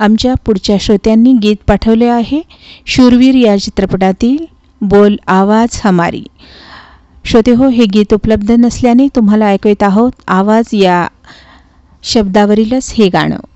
आमच्या पुढच्या श्रोत्यांनी गीत पाठवले आहे. शूरवीर या चित्रपटातील बोल आवाज हमारी. श्रोते हो, हे गीत उपलब्ध नसल्याने तुम्हाला ऐकवत आहोत आवाज या शब्दावरीलच हे गाणं.